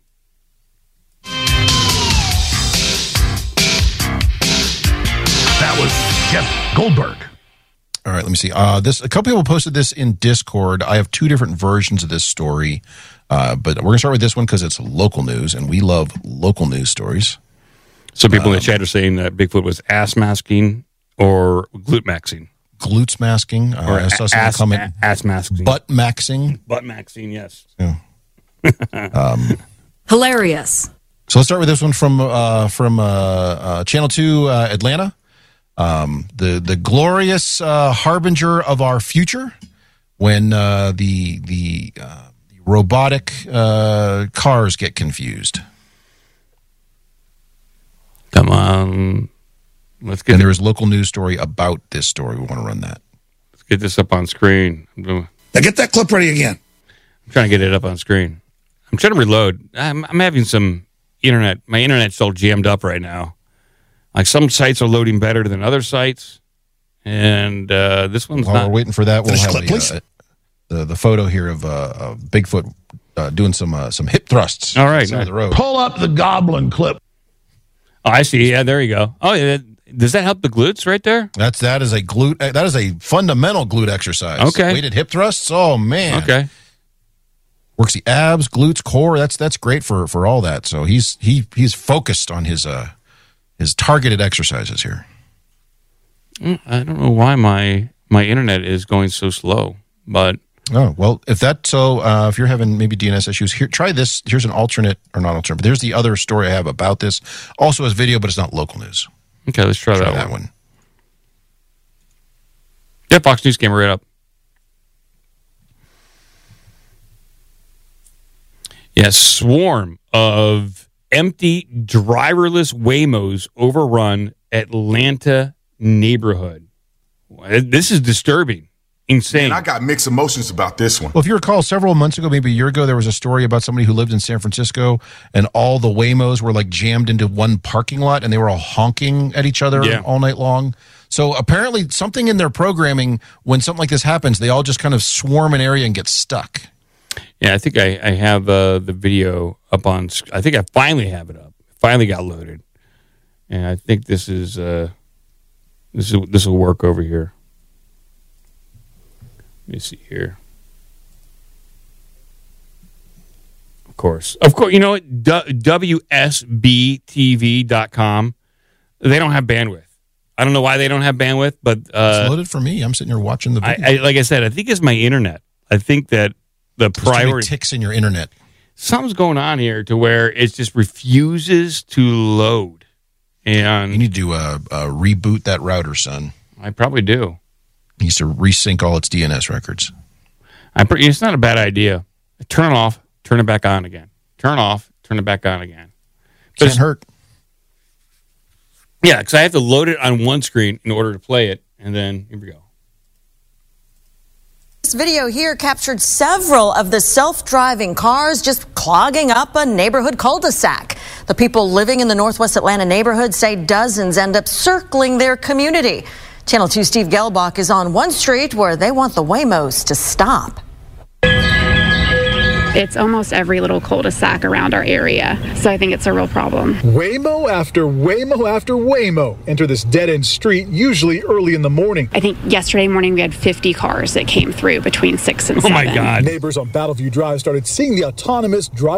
That was Jeff Goldberg. All right, let me see. A couple people posted this in Discord. I have two different versions of this story, but we're going to start with this one because it's local news, and we love local news stories. So people in the chat are saying that Bigfoot was ass masking or glute maxing. Glutes masking. Or I saw someone comment. Ass masking. Butt maxing. Butt maxing, yes. Yeah. Hilarious. So let's start with this one from Channel 2 Atlanta. The glorious harbinger of our future when the robotic cars get confused. Come on. Let's get. And there is a local news story about this story. We want to run that. Let's get this up on screen. Now get that clip ready again. I'm trying to get it up on screen. I'm trying to reload. I'm having some internet. My internet's all jammed up right now. Like some sites are loading better than other sites, and this one's While not. we're waiting for that, we'll Clip, please. have the photo here of Bigfoot doing some hip thrusts. All right. on the road. Pull up the goblin clip. Oh, I see. Yeah, there you go. Oh, yeah. Does that help the glutes right there? That is a glute. That is a fundamental glute exercise. Okay. Weighted hip thrusts. Oh man. Okay. Works the abs, glutes, core. That's great for all that. So he's focused on his targeted exercises here. I don't know why my internet is going so slow, but oh well. If you're having maybe DNS issues, here try this. Here's an alternate or not alternate, but there's the other story I have about this. Also has video, but it's not local news. okay, let's try That that one. Yeah, Fox News came right up. Yes, swarm of empty driverless Waymos overrun Atlanta neighborhood. This is disturbing. Insane. And I got mixed emotions about this one. Well, if you recall, several months ago, maybe a year ago, there was a story about somebody who lived in San Francisco, and all the Waymos were like jammed into one parking lot, and they were all honking at each other all night long. So apparently, something in their programming, when something like this happens, they all just kind of swarm an area and get stuck. Yeah, I think I have the video up on. I think I finally have it up. Finally got loaded, and I think this will work over here. Let me see here. Of course, you know what? WSBTV.com. They don't have bandwidth. I don't know why they don't have bandwidth, but It's loaded for me. I'm sitting here watching the video. like I said, I think it's my internet. I think that the There's too many priority ticks in your internet. Something's going on here to where it just refuses to load. And you need to reboot that router, son. I probably do. It needs to resync all its DNS records. It's not a bad idea. Turn it off, turn it back on again. Turn off, turn it back on again. Can't hurt. Yeah, because I have to load it on one screen in order to play it, and then here we go. This video here captured several of the self-driving cars just clogging up a neighborhood cul-de-sac. The people living in the Northwest Atlanta neighborhood say dozens end up circling their community. Channel 2 Steve Gelbach is on one street where they want the Waymos to stop. It's almost every little cul-de-sac around our area. So I think it's a real problem. Waymo after Waymo after Waymo enter this dead-end street, usually early in the morning. I think yesterday morning we had 50 cars that came through between 6 and 7. Oh my God. Neighbors on Battleview Drive started seeing the autonomous drive